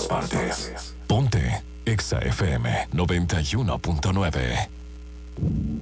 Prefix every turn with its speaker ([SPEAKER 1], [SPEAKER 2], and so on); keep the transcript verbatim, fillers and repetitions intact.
[SPEAKER 1] todas partes. Ponte Exa F M noventa y uno punto nueve.